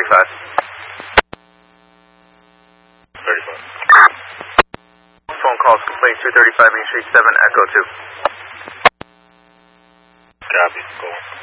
Phone calls complete 235 Main Street 7 Echo 2. Copy. Go.